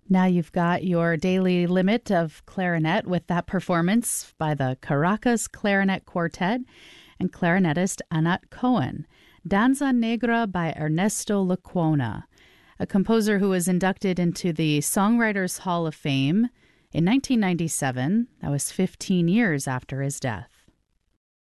Now you've got your daily limit of clarinet with that performance by the Caracas Clarinet Quartet and clarinetist Anat Cohen. Danza Negra by Ernesto Lecuona, a composer who was inducted into the Songwriters Hall of Fame in 1997. That was 15 years after his death.